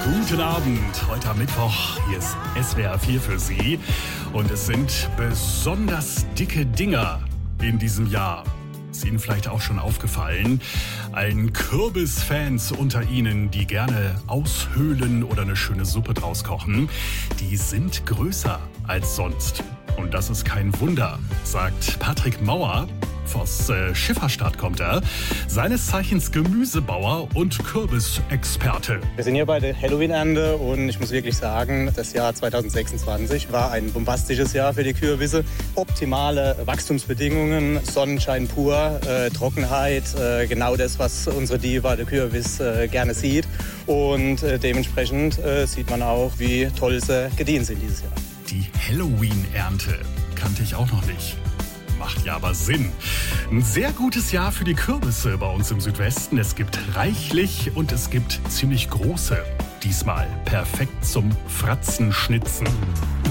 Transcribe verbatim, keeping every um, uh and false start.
Guten Abend, heute am Mittwoch, hier ist S W R vier für Sie und es sind besonders dicke Dinger in diesem Jahr. Ist Ihnen vielleicht auch schon aufgefallen, allen Kürbisfans unter Ihnen, die gerne aushöhlen oder eine schöne Suppe draus kochen, die sind größer als sonst. Und das ist kein Wunder, sagt Patrick Mauer. Aus äh, Schifferstadt kommt er, seines Zeichens Gemüsebauer und Kürbisexperte. Wir sind hier bei der Halloween-Ernte und ich muss wirklich sagen, das Jahr zwanzig sechsundzwanzig war ein bombastisches Jahr für die Kürbisse. Optimale Wachstumsbedingungen, Sonnenschein pur, äh, Trockenheit, äh, genau das, was unsere Diva, der Kürbis, äh, gerne sieht. Und äh, dementsprechend äh, sieht man auch, wie toll sie gedient sind dieses Jahr. Die Halloween-Ernte kannte ich auch noch nicht. Macht ja aber Sinn. Ein sehr gutes Jahr für die Kürbisse bei uns im Südwesten. Es gibt reichlich und es gibt ziemlich große. Diesmal perfekt zum Fratzenschnitzen.